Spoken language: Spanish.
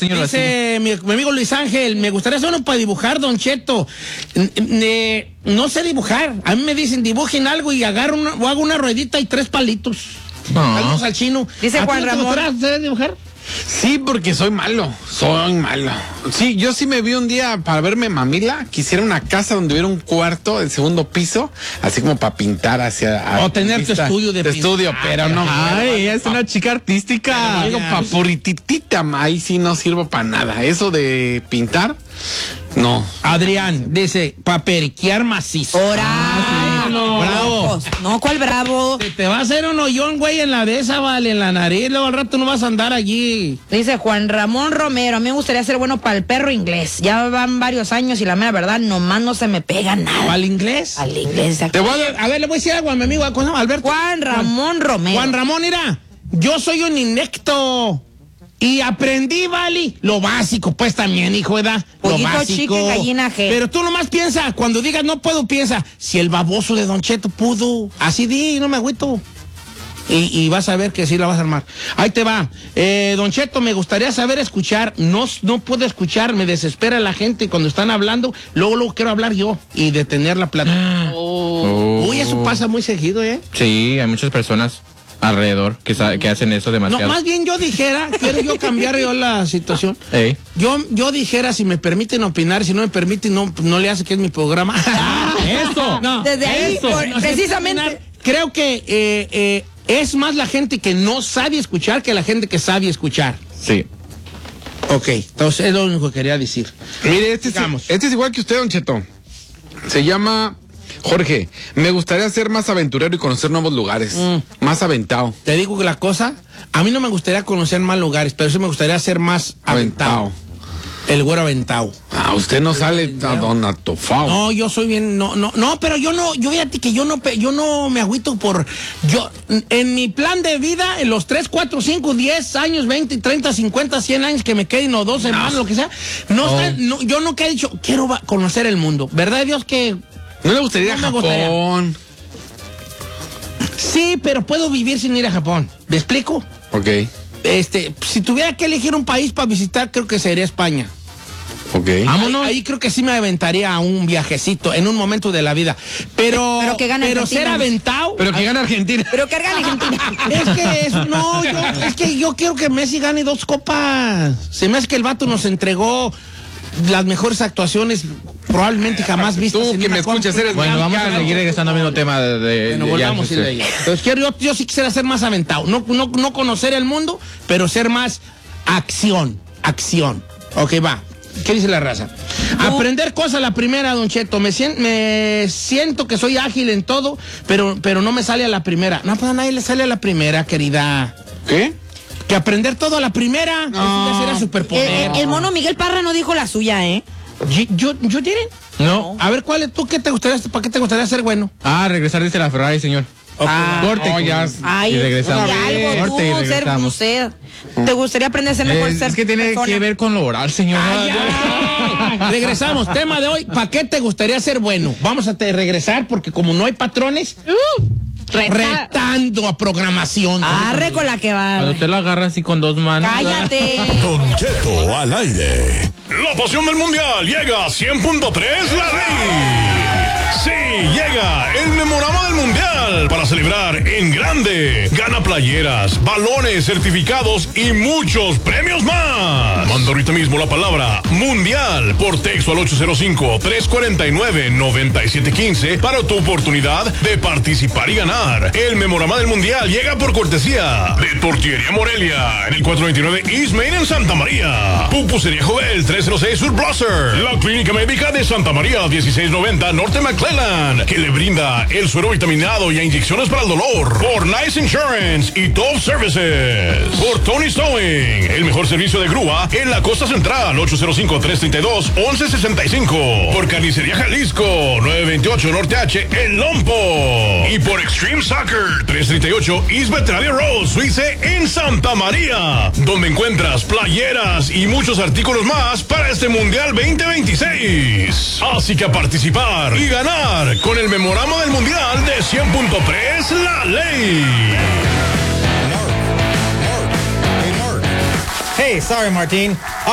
señor. Dice mi amigo Luis Ángel, me gustaría hacer uno para dibujar, Don Cheto. No sé dibujar. A mí me dicen, dibujen algo y hago una ruedita y 3 palitos. Saludos al chino. Dice Juan Ramón. ¿Te gustaría dibujar? Sí, porque soy malo. Sí, yo sí me vi un día para verme mamila. Quisiera una casa donde hubiera un cuarto, el segundo piso, así como para pintar hacia. O tener tu estudio de estudio, pero no. Ay, ella es una chica artística. Digo, pa' purititita, ahí sí no sirvo para nada. Eso de pintar, no. Adrián dice, pa' periquear macizo. No, bravo. No, ¿cuál bravo? Te va a hacer un hoyón, güey, en la de esa, vale, en la nariz. Luego al rato no vas a andar allí. Dice Juan Ramón Romero, a mí me gustaría ser bueno para el perro inglés. Ya van varios años y la mera verdad, nomás no se me pega nada. ¿Al inglés? Al inglés. Te voy a ver, le voy a decir algo a mi amigo Alberto. Juan Ramón Romero. Juan Ramón, mira, yo soy un inecto. Y aprendí, vale, lo básico, pues también, hijo, ¿verdad? Lo básico. Chicken, gallina, G. Pero tú nomás piensa, cuando digas no puedo, piensa, si el baboso de Don Cheto pudo. Así di, no me agüito. Y vas a ver que sí la vas a armar. Ahí te va. Don Cheto, me gustaría saber escuchar. No puedo escuchar, me desespera la gente cuando están hablando. Luego quiero hablar yo y detener la plata. Uy, eso pasa muy seguido, ¿eh? Sí, hay muchas personas alrededor que hacen eso demasiado. No, más bien yo dijera, quiero yo cambiar yo la situación. Ey. Yo dijera, si me permiten opinar, si no me permiten, no le hace que es mi programa. Eso. No, desde ahí, eso. precisamente. Creo que es más la gente que no sabe escuchar que la gente que sabe escuchar. Sí. Ok, entonces es lo único que quería decir. Mire, este es igual que usted, Don Cheto. Se llama Jorge. Me gustaría ser más aventurero y conocer nuevos lugares. Más aventado. Te digo que la cosa, a mí no me gustaría conocer más lugares, pero sí me gustaría ser más aventado. El güero aventado. Usted no sale a Don Atofao. No, yo soy bien, no, pero yo fíjate que yo no me agüito en mi plan de vida, en los 3, 4, 5, 10 años, 20, 30, 50, 100 años que me queden, o 12 más, lo que sea, yo nunca he dicho, quiero conocer el mundo. ¿Verdad, Dios, que ¿no le gustaría ir a Japón? Sí, pero puedo vivir sin ir a Japón. ¿Me explico? Ok. Si tuviera que elegir un país para visitar, creo que sería España. Ok. Vámonos. Ahí creo que sí me aventaría a un viajecito en un momento de la vida. Pero que gane Argentina. Ser aventado. Pero que gane Argentina. Pero que gane Argentina. Es que yo quiero que Messi gane 2 copas. Se me hace que el vato nos entregó las mejores actuaciones probablemente jamás vistas. Tú que me escuchas, eres bueno, vamos a seguir regresando al mismo tema bueno, volvamos a ir de ella. Entonces yo sí quisiera ser más aventado. No conocer el mundo, pero ser más acción. Ok, va. ¿Qué dice la raza? Aprender cosas la primera, Don Cheto. Me siento que soy ágil en todo, pero no me sale a la primera. No, pues a nadie le sale a la primera, querida. ¿Qué? Que aprender todo a la primera, eso ya sería superpoder. El mono Miguel Parra no dijo la suya, ¿eh? ¿Yo diré? No. A ver, ¿para qué te gustaría ser bueno? Regresar desde la Ferrari, señor. Corte. Y regresamos. Corte y regresamos. ¿Te gustaría aprender a ser mejor? Es que tiene que ver con lo oral, señor. Regresamos. Tema de hoy, ¿para qué te gustaría ser bueno? Vamos a regresar porque como no hay patrones, retando a programación. Arre con la que va. Cuando usted lo agarra así con 2 manos. ¡Cállate! Don Cheto al aire. La pasión del mundial llega a 100.3 La Ley. Sí, llega el memorama del mundial para celebrar en grande. Gana playeras, balones, certificados y muchos premios más. Manda ahorita mismo la palabra mundial por texto al 805-349-9715 para tu oportunidad de participar y ganar. El memorama del mundial llega por cortesía de Tortillería Morelia en el 429 East Main en Santa María. Pupusería Jovel 306 Sur Blosser. La Clínica Médica de Santa María 1690 Norte McClellan, que le brinda el suero vitaminado y inyecciones para el dolor. Por Nice Insurance y Top Services. Por Tony Stowing, el mejor servicio de grúa en la costa central, 805-332-1165. Por Carnicería Jalisco 928 Norte H, El Lompo. Y por Extreme Soccer 338 East Veterinaria Road, Suize en Santa María, donde encuentras playeras y muchos artículos más para este Mundial 2026. Así que a participar y ganar con el memorama del Mundial de 100.3 La Ley. Hey, sorry, Martín.